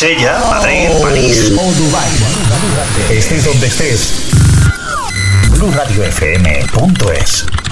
Marsella, Madrid, París o Dubái. Estés donde estés. BluRadioFM.es